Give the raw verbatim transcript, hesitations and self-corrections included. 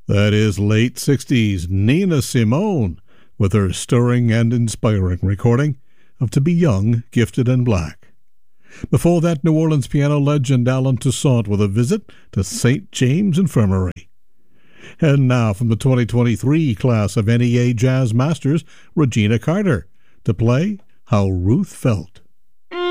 That is late sixties Nina Simone with her stirring and inspiring recording of To Be Young, Gifted and Black. Before that, New Orleans piano legend Alan Toussaint with a visit to Saint James Infirmary. And now from the twenty twenty-three class of N E A Jazz Masters, Regina Carter, to play How Ruth Felt.